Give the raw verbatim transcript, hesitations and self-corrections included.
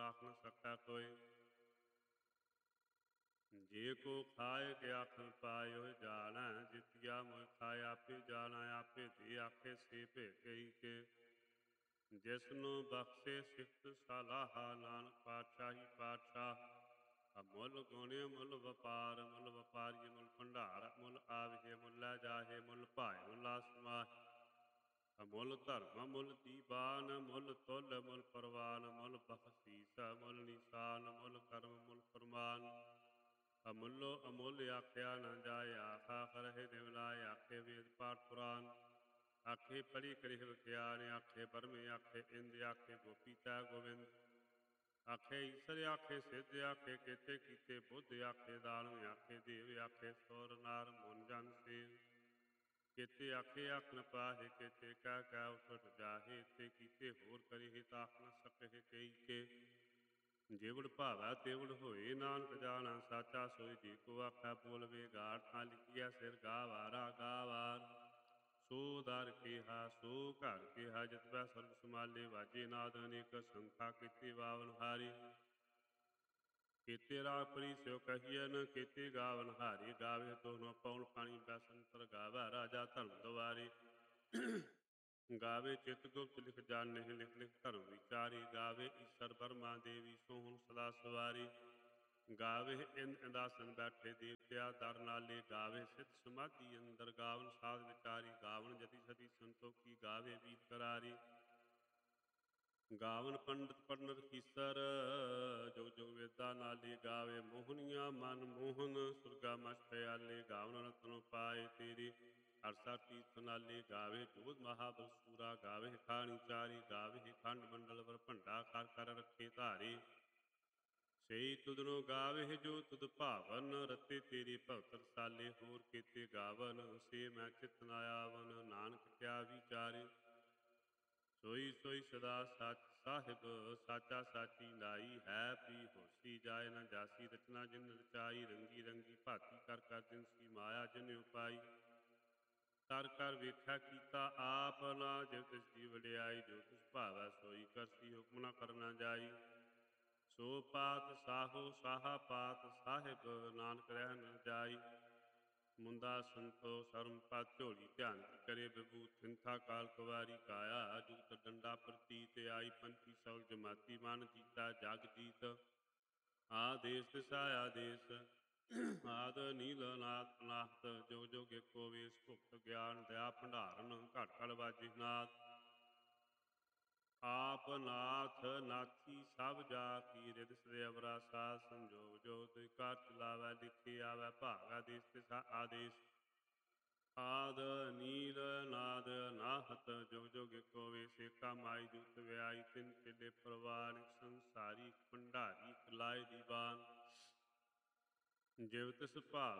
ਰਾਖ ਨ ਸਕੈ ਕੋਈ। ਜੇ ਕੋ ਖਾਏ ਕੇ ਆਖਣ ਪਾਏ ਹੋਏ ਜਾਣੈ, ਜਿਤਿਆ ਮੋਇ ਖਾਏ ਆਪੇ ਜਾਣੈ, ਆਪੇ ਦੇ ਆਖੇ ਸੇ ਭੇ ਕਈ ਕੇ। ਜਿਸਨੂੰ ਬਖਸ਼ੇ ਸਿਫਤ ਸਲਾਹਾ, ਨਾਨਕ ਪਾਤਸ਼ਾਹੀ ਪਾਤਸ਼ਾਹ। ਅਮੁੱਲ ਗੁਣ ਅਮੁੱਲ ਵਪਾਰ, ਮੁੱਲ ਵਪਾਰੀ ਮੁੱਲ ਭੰਡਾਰ, ਮੁੱਲ ਆਵਹਿ ਮੁੱਲ ਲੈ ਜਾਹੇ, ਮੁੱਲ ਭਾਏ ਮੁੱਲ ਆਸਮਾਹਿ। ਅਮੁੱਲ ਧਰਮ ਮੁੱਲ ਦੀਵਾਨ, ਮੁੱਲ ਤੁਲ ਮੁੱਲ ਪਰਵਾਨ, ਮੁੱਲ ਬਖਸ਼ੀਸ ਮੁੱਲ ਨਿਸ਼ਾਨ, ਮੁੱਲ ਕਰਮ ਮੁੱਲ ਫਰਮਾਨ। ਅਮੁੱਲੋ ਅਮੁੱਲ ਆਖਿਆ ਨਾ ਜਾਏ, ਆਖ ਆਖ ਰਹੇ ਨਿਵਲਾਏ, ਆਖੇ ਵੇਦ ਪਾਠ ਪੁਰਾਨ। ਆਖੇ ਪੜੀ ਕਰਿ ਵਿਖਿਆਨ, ਆਖੇ ਬਰਮੇ, ਆਖੇ ਇੰਦ, ਆਖੇ ਗੋਪੀ ਤੈ ਗੋਬਿੰਦ। ਆਖੇ ਈਸਰ, ਆਖੇ ਸਿੱਧ, ਆਖੇ ਕੇਤੇ ਕੀਤੇ ਬੁੱਧ, ਆਖੇ ਦਾਨਵ, ਆਖੇ ਦੇਵ, ਆਖੇ ਸੁਰ ਨਾਰ ਮੁਨ ਜਨ ਸੇਵ। ਕੇਤੇ ਆਖੇ ਆਖ ਨ ਪਾਹੇ, ਕੇਤੇ ਕਹਿ ਕਹਿ ਉਠ ਜਾਹੇ, ਤੇ ਕੀਤੇ ਹੋਰ ਕਰਿ ਤਾ ਆਖ ਨ ਸਕਹਿ ਕਈ ਕੇ। ਜਿਵੜ ਭਾਵੈ ਤਿਵੜ ਹੋਏ, ਨਾਨਕ ਜਾਣੈ ਸਾਚਾ ਸੋਈ। ਜੀ ਕੋ ਆਖੈ ਬੋਲ ਵੇਗਾੜ, ਥਾਂ ਲਿਖੀਐ ਸਿਰ ਗਾਵਾਰਾ ਗਾਵਾਰ। ਸੋ ਦਰ ਕੇਹਾ ਸੋ ਘਰ ਕੇਹਾ, ਜਿਤਬੈ ਸਰਬ ਸਮਾਲੇ ਵਾਜੇ ਨਾਦ ਅਨੇਕ, ਸੰਖਾ ਕੀਤੀ ਬਾਵਨ ਹਾਰੀ। ਕੀਤੇ ਰਾਗ ਪਰੀ ਸਿਉ ਕਹੀਐ ਨ, ਕੀਤੇ ਗਾਵਨ ਹਾਰੀ। ਗਾਵੇ ਦੋਨੋਂ ਪਉਣ ਪਾਣੀ ਬੈਸੰਤਰ, ਗਾਵੈ ਰਾਜਾ ਧਰਮ ਦੁਆਰੀ। ਗਾਵੇ ਚਿਤ ਗੁਪਤ ਲਿਖ ਜਾਣਹਿ, ਲਿਖ ਲਿਖ ਧਰਮ ਵਿਚਾਰੀ। ਗਾਵੇ ਈਸਰ ਬਰਮਾ ਦੇਵੀ, ਸੋਹਣ ਸਦਾ ਸਵਾਰੀ। ਗਾਵੇ ਇੰਦ ਇੰਦਾਸਨ ਬੈਠੇ ਦੇਵਤਿਆ ਦਰ ਨਾਲੇ। ਗਾਵੇ ਸਿੱਧ ਸਮਾਧੀ ਅੰਦਰ, ਗਾਵਨ ਸਾਧ ਵਿਚਾਰੀ। ਗਾਵਨ ਜਤੀ ਸਤੀ ਸੰਤੋਖੀ, ਗਾਵੇ ਬੀਤ ਕਰਾਰੀ। ਗਾਵਨ ਪੰਡਤ ਪੰਡਤ ਕੀਸਰ, ਜੁਗ ਜੁਗ ਵੇਦਾਂ ਨਾਲੇ। ਗਾਵੇ ਮੋਹਨੀਆਂ ਮਨ ਮੋਹਨ, ਸੁਰਗਾ ਮਛ ਪਿਆਲੇ। ਗਾਵਨ ਰਤਨ ਪਾਏ ਤੇਰੇ, ਅਰਸਾ ਤੀਰਥ ਨਾਲੇ। ਗਾਵੇ ਜੋਧ ਮਹਾਬਲ ਸੂਰਾ, ਗਾਵੇ ਖਾਣੀ ਚਾਰੀ। ਗਾਵੇ ਖੰਡ ਮੰਡਲ ਵਰ ਭੰਡਾ, ਕਰ ਕਰ ਰੱਖੇ ਧਾਰੇ। ਸਈ ਤੁਧਨੋ ਗਾਵੇ ਜੋ ਤੁਧ ਭਾਵਨ, ਰਤੇ ਤੇਰੇ ਭਗਤ ਰਸਾਲੇ। ਹੋਰ ਕੀਤੇ ਗਾਵਨ, ਸੇ ਮੈਂ ਚਿਤ ਨ ਆਵਨ, ਨਾਨਕ ਕਿਆ ਵਿਚਾਰੇ। ਸੋਈ ਸੋਈ ਸਦਾ ਸਚ ਸਾਹਿਬ, ਸਾਚਾ ਸਾਚੀ ਨਾਈ। ਹੈ ਪੀ ਹੋਸੀ ਜਾਏ ਨ ਜਾਸੀ, ਰਚਨਾ ਜਿਨ ਰਚਾਈ। ਰੰਗੀ ਰੰਗੀ ਭਾਤੀ ਕਰ ਕਰ ਜਿਨਸੀ, ਮਾਇਆ ਜਿਨ ਉਪਾਈ। ਕਰ ਕਰ ਵੇਖਿਆ ਕੀਤਾ ਆਪ ਨਾ, ਜਿਵ ਤਿਸ ਦੀ ਵਡਿਆਈ। ਜੋ ਤਿਸ ਭਾਵੈ ਸੋਈ ਕਰਸੀ, ਹੁਕਮ ਨ ਕਰਨਾ ਜਾਈ। ਸੋ ਪਾਤ ਸਾਹੋ ਸਾਹਾ ਪਾਤ ਸਾਹਿਬ, ਨਾਨਕ ਰਹਿ ਨ ਜਾਈ। ਮੁੰਦਾ ਸੰਤੋ ਸਰਮ ਪਦ ਝੋਲੀ, ਧਿਆਨ ਕੀ ਕਰੇ ਵਿਭੂਤ। ਥਿੰਥਾ ਕਾਲ ਕੁਵਾਰੀ ਕਾਇਆ, ਜੁਗਤ ਡੰਡਾ ਪ੍ਰਤੀਤ ਆਈ। ਪੰਥੀ ਸਗਲ ਜਮਾਤੀ, ਮਨ ਜੀਤਾ ਜਗ ਜੀਤ। ਆਦੇਸ ਦਿਸਾ ਆਦੇਸ, ਆਦ ਨੀਲ ਨਾਥ ਨਾਥ। ਜੋ ਜੋਗ ਏਕੋ ਵੇਸ, ਭੁਗਤ ਗਿਆਨ ਦਇਆ ਭੰਡਾਰਨ। ਘਟ ਘਟ ਵਾਜੇ ਨਾਦ, ਆਪ ਨਾਥ ਨਾਥੀ ਸਭ ਜਾ ਕੀ। ਰਿਦ ਸਿਰ ਅਵਰਾ ਸਾਧ ਸੰਜੋਗ, ਜੋ ਤੁਇ ਕਾਰ ਚਲਾਵੈ। ਲਿਖੇ ਆਵੈ ਭਾਗ, ਆਦੇਸ ਦਿਸਾ ਆਦੇਸ। ਆਦ ਨੀਲ ਨਾਦ ਨਾਹਤ, ਜੁਗ ਜੁਗ ਏਕੋ ਵੇਸ। ਏਕਾ ਮਾਈ ਜੂਤ ਵਿਆਈ, ਤਿੰਨ ਚੇਲੇ ਪਰਵਾਨ। ਇਕ ਸੰਸਾਰੀ ਇਕ ਭੰਡਾਰੀ, ਇਕ ਲਾਏ ਦੀਵਾਨ। ਜਿਵ ਤਿਸ ਭਾਵ